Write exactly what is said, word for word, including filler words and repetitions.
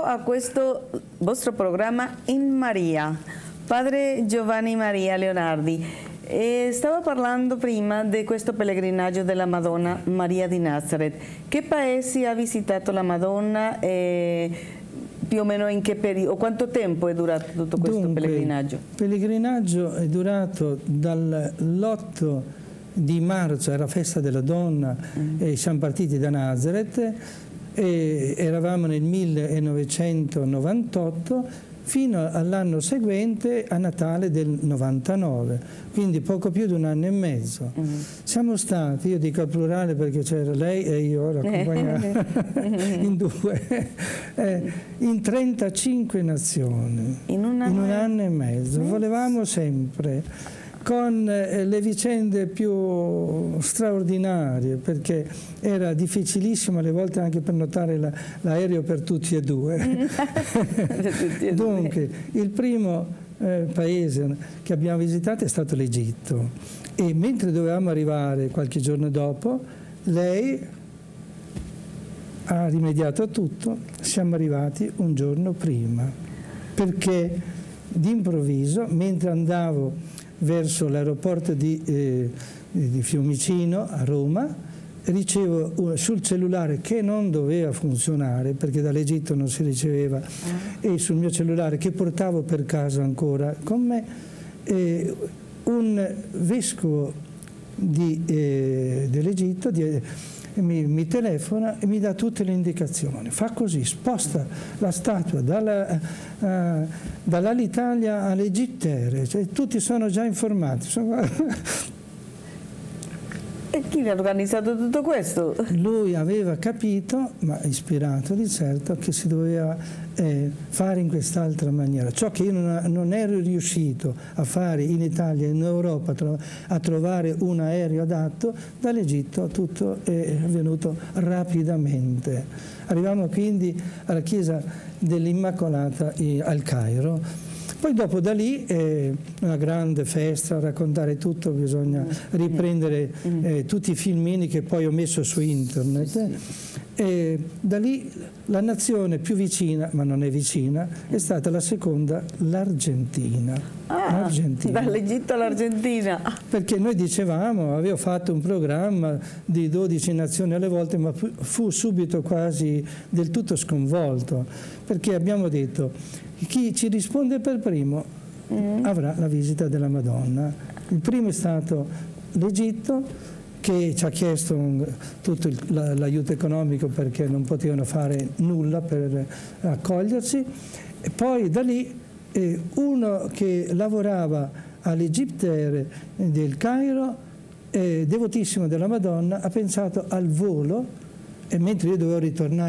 a questo vostro programma In Maria. Padre Giovanni Maria Leonardi, eh, stava parlando prima di questo pellegrinaggio della Madonna Maria di Nazareth. Che paesi ha visitato la Madonna e più o meno in che periodo, quanto tempo è durato tutto questo Dunque, pellegrinaggio? Il pellegrinaggio è durato dall'otto di marzo, era festa della donna, mm. e siamo partiti da Nazareth e eravamo nel millenovecentonovantotto fino all'anno seguente, a Natale del novantanove, quindi poco più di un anno e mezzo. Mm. Siamo stati, io dico al plurale perché c'era lei e io l'accompagnavo in due, eh, in trentacinque nazioni, in, una in un anno e mezzo. Volevamo sempre, con eh, le vicende più straordinarie, perché era difficilissimo alle volte anche per notare l'aereo la, per tutti e due. Dunque, il primo eh, paese che abbiamo visitato è stato l'Egitto e mentre dovevamo arrivare qualche giorno dopo, lei ha rimediato a tutto, siamo arrivati un giorno prima, perché d'improvviso, mentre andavo verso l'aeroporto di, eh, di Fiumicino a Roma, ricevo uh, sul cellulare, che non doveva funzionare perché dall'Egitto non si riceveva, ah. e sul mio cellulare che portavo per casa ancora con me, eh, un vescovo eh, dell'Egitto mi, mi telefona e mi dà tutte le indicazioni. Fa così, sposta la statua dalla, uh, dall'Alitalia all'Egittere, cioè, tutti sono già informati. E chi ha organizzato tutto questo? Lui aveva capito, ma ispirato di certo, che si doveva eh, fare in quest'altra maniera. Ciò che io non, non ero riuscito a fare in Italia e in Europa, tro a trovare un aereo adatto, dall'Egitto tutto è avvenuto rapidamente. Arriviamo quindi alla chiesa dell'Immacolata al Cairo. Poi dopo da lì eh, una grande festa, raccontare tutto, bisogna riprendere eh, tutti i filmini che poi ho messo su internet. E da lì la nazione più vicina, ma non è vicina, è stata la seconda, l'Argentina. Ah, dall'Egitto all'Argentina. Perché noi dicevamo, avevo fatto un programma di dodici nazioni alle volte, ma fu subito quasi del tutto sconvolto, perché abbiamo detto chi ci risponde per primo mm. avrà la visita della Madonna. Il primo è stato l'Egitto, che ci ha chiesto un, tutto l'aiuto economico perché non potevano fare nulla per accoglierci, e poi da lì eh, uno che lavorava all'Egittere del Cairo, eh, devotissimo della Madonna, ha pensato al volo, e mentre io dovevo ritornare